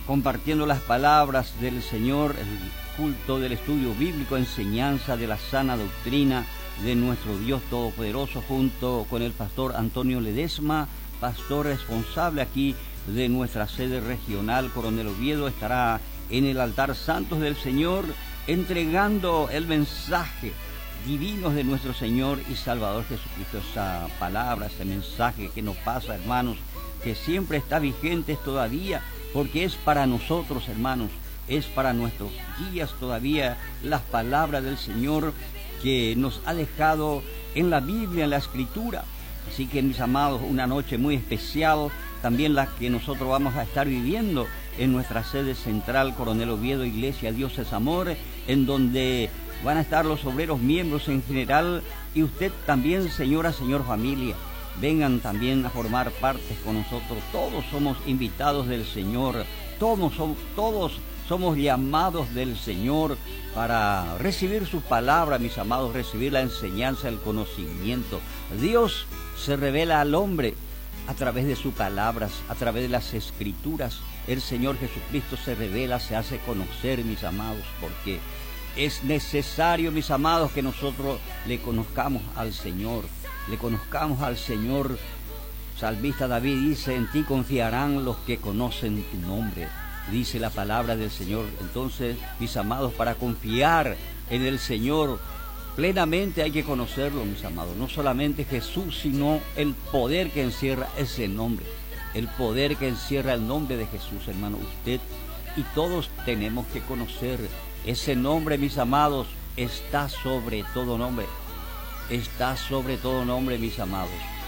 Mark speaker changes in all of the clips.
Speaker 1: compartiendo las palabras del Señor, el culto del estudio bíblico, enseñanza de la sana doctrina de nuestro Dios Todopoderoso, junto con el pastor Antonio Ledesma, pastor responsable aquí de nuestra sede regional. Coronel Oviedo estará en el altar santos del Señor entregando el mensaje divino de nuestro Señor y Salvador Jesucristo. Esa palabra, ese mensaje que nos pasa, hermanos, que siempre está vigente todavía, porque es para nosotros, hermanos, es para nuestros días todavía las palabras del Señor que nos ha dejado en la Biblia, en la Escritura. Así que, mis amados, una noche muy especial, también la que nosotros vamos a estar viviendo en nuestra sede central, Coronel Oviedo, Iglesia Dios es Amor, en donde van a estar los obreros miembros en general, y usted también, señora, señor familia, vengan también a formar parte con nosotros. Todos somos invitados del Señor, todos somos llamados del Señor para recibir su palabra, mis amados, recibir la enseñanza, el conocimiento. Dios se revela al hombre a través de sus palabras, a través de las Escrituras. El Señor Jesucristo se revela, se hace conocer, mis amados, porque es necesario, mis amados, que nosotros le conozcamos al Señor, le conozcamos al Señor. Salmista David dice: en ti confiarán los que conocen tu nombre, dice la palabra del Señor. Entonces, mis amados, para confiar en el Señor plenamente hay que conocerlo, mis amados. No solamente Jesús, sino el poder que encierra ese nombre, el poder que encierra el nombre de Jesús, hermano. Usted y todos tenemos que conocer ese nombre, mis amados. Está sobre todo nombre, está sobre todo nombre, mis amados.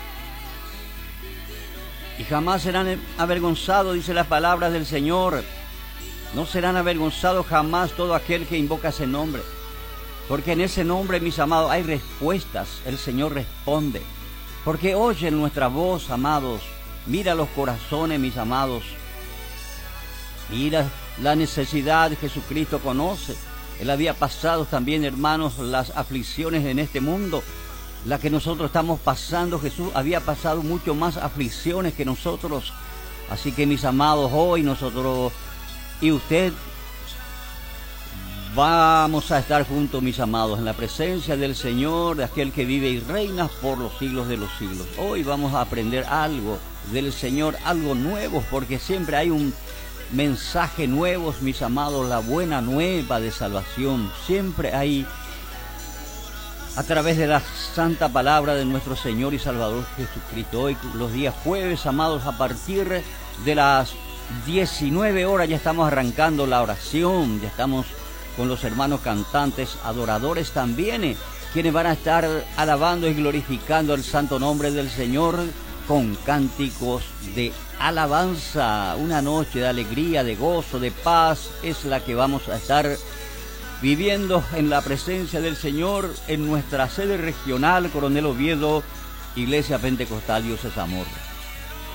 Speaker 1: Y jamás serán avergonzados, dice las palabras del Señor. No serán avergonzados jamás todo aquel que invoca ese nombre, porque en ese nombre, mis amados, hay respuestas. El Señor responde, porque oye nuestra voz, amados. Mira los corazones, mis amados. Mira la necesidad. Jesucristo conoce. Él había pasado también, hermanos, las aflicciones en este mundo, la que nosotros estamos pasando. Jesús había pasado mucho más aflicciones que nosotros. Así que, mis amados, hoy nosotros y usted vamos a estar juntos, mis amados, en la presencia del Señor, de aquel que vive y reina por los siglos de los siglos. Hoy vamos a aprender algo del Señor, algo nuevo, porque siempre hay un mensaje nuevo, mis amados, la buena nueva de salvación. Siempre hay, a través de la santa palabra de nuestro Señor y Salvador Jesucristo. Hoy, los días jueves, amados, a partir de las 19 horas ya estamos arrancando la oración, ya estamos con los hermanos cantantes, adoradores también, quienes van a estar alabando y glorificando el santo nombre del Señor con cánticos de alabanza. Una noche de alegría, de gozo, de paz es la que vamos a estar viviendo en la presencia del Señor en nuestra sede regional, Coronel Oviedo, Iglesia Pentecostal Dios es Amor.